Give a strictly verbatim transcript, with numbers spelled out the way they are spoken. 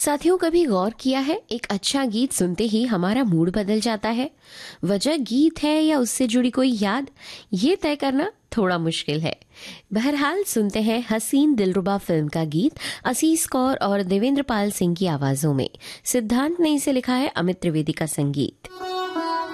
साथियों, कभी गौर किया है, एक अच्छा गीत सुनते ही हमारा मूड बदल जाता है। वजह गीत है या उससे जुड़ी कोई याद, ये तय करना थोड़ा मुश्किल है। बहरहाल सुनते हैं हसीन दिलरुबा फिल्म का गीत असीस कौर और देवेंद्र पाल सिंह की आवाजों में। सिद्धांत ने इसे लिखा है, अमित त्रिवेदी का संगीत।